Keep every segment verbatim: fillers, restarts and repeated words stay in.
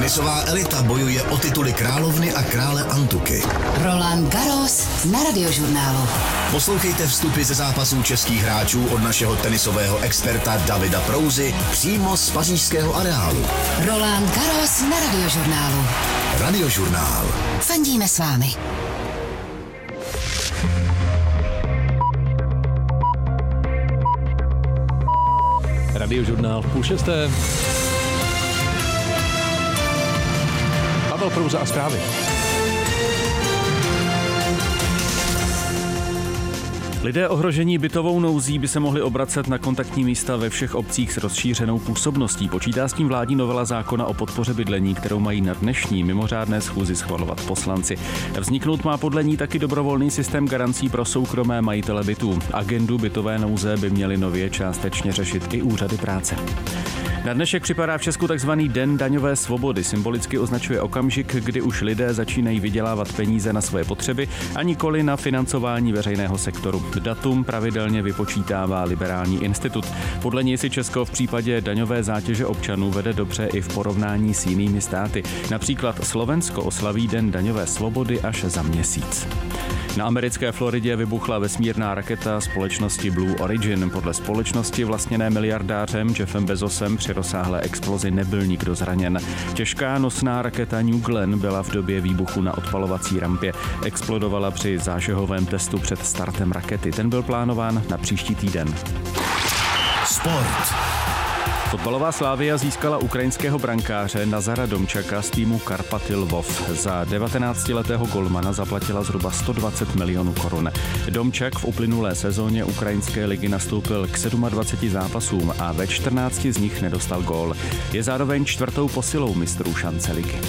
Tenisová elita bojuje o tituly královny a krále Antuky. Roland Garros na Radiožurnálu. Poslouchejte vstupy ze zápasů českých hráčů od našeho tenisového experta Davida Prouzy přímo z pařížského areálu. Roland Garros na Radiožurnálu. Radiožurnál. Fandíme s vámi. Radiožurnál v půl šesté. Pavel Prouza a zprávy. Lidé ohrožení bytovou nouzí by se mohli obracet na kontaktní místa ve všech obcích s rozšířenou působností. Počítá s tím vládní novela zákona o podpoře bydlení, kterou mají na dnešní mimořádné schůzi schvalovat poslanci. Vzniknout má podle ní taky dobrovolný systém garancí pro soukromé majitele bytů. Agendu bytové nouze by měly nově částečně řešit i úřady práce. Na dnešek připadá v Česku takzvaný Den daňové svobody. Symbolicky označuje okamžik, kdy už lidé začínají vydělávat peníze na svoje potřeby a nikoli na financování veřejného sektoru. Datum pravidelně vypočítává Liberální institut. Podle něj si Česko v případě daňové zátěže občanů vede dobře i v porovnání s jinými státy. Například Slovensko oslaví Den daňové svobody až za měsíc. Na americké Floridě vybuchla vesmírná raketa společnosti Blue Origin. Podle společnosti vlastněné miliardářem Jeffem Bezosem při rozsáhlé explozi nebyl nikdo zraněn. Těžká nosná raketa New Glenn byla v době výbuchu na odpalovací rampě. Explodovala při zážehovém testu před startem rakety. Ten byl plánován na příští týden. Sport. Fotbalová Slavia získala ukrajinského brankáře Nazara Domčaka z týmu Karpaty Lvov. Za devatenáctiletého golmana zaplatila zhruba sto dvacet milionů korun. Domčak v uplynulé sezóně ukrajinské ligy nastoupil k dvaceti sedmi zápasům a ve čtrnácti z nich nedostal gól. Je zároveň čtvrtou posilou mistrů šance ligy.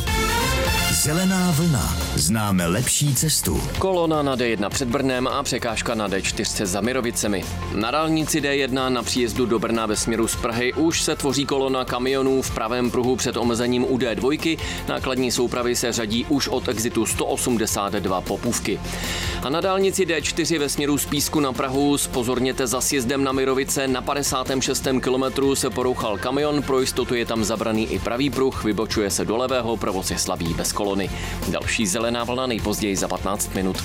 Zelená vlna. Známe lepší cestu. Kolona na D jedna před Brnem a překážka na D čtyři za Mirovicemi. Na dálnici D jedna na příjezdu do Brna ve směru z Prahy už se tvoří kolona kamionů v pravém pruhu před omezením u D dva. Nákladní soupravy se řadí už od exitu sto osmdesát dva Popůvky. A na dálnici D čtyři ve směru z Písku na Prahu zpozorněte za sjezdem na Mirovice. Na padesátém šestém kilometru se porouchal kamion, pro jistotu je tam zabraný i pravý pruh, vybočuje se do levého, provoz je slabý bez kolony. Další zelená vlna nejpozději za patnáct minut.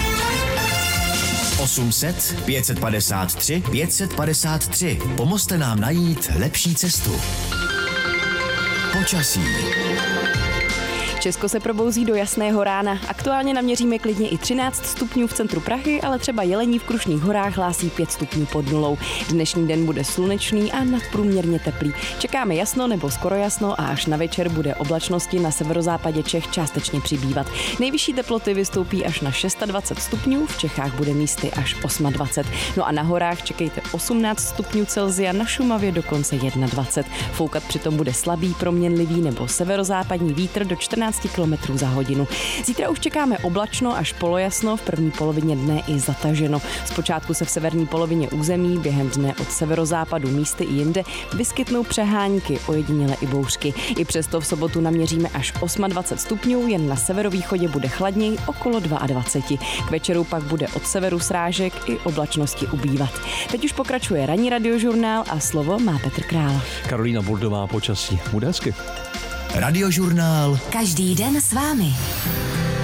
osm set, pět set padesát tři, pět set padesát tři. Pomozte nám najít lepší cestu. Počasí. Česko se probouzí do jasného rána. Aktuálně naměříme klidně i třináct stupňů v centru Prahy, ale třeba Jelení v Krušných horách hlásí pět stupňů pod nulou. Dnešní den bude slunečný a nadprůměrně teplý. Čekáme jasno nebo skoro jasno a až na večer bude oblačnosti na severozápadě Čech částečně přibývat. Nejvyšší teploty vystoupí až na dvacet šest stupňů, v Čechách bude místy až dvacet osm. No a na horách čekejte osmnáct stupňů Celsia, na Šumavě dokonce dvacet jedna. Foukat přitom bude slabý, proměnlivý nebo severozápadní vítr do čtrnáct kilometrů za hodinu. Zítra už čekáme oblačno až polojasno, v první polovině dne i zataženo. Zpočátku se v severní polovině území během dne od severozápadu místy i jinde vyskytnou přehánky, ojediněle i bouřky. I přesto v sobotu naměříme až dvacet osm stupňů, jen na severovýchodě bude chladněji okolo dvacet dva. K večeru pak bude od severu srážek i oblačnosti ubývat. Teď už pokračuje ranní radiožurnál a slovo má Petr Král. Karolína Burdová, počasí. Bude hezky. Radiožurnál. Každý den s vámi.